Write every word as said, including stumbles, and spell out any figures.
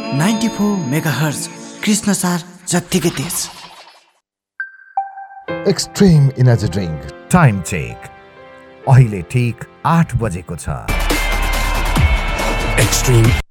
Ninety four megahertz Krishna सार जत्तिकै तेज। Extreme energy drink. Time check अहिले ठीक आठ बजेको छ। एक्सट्रिम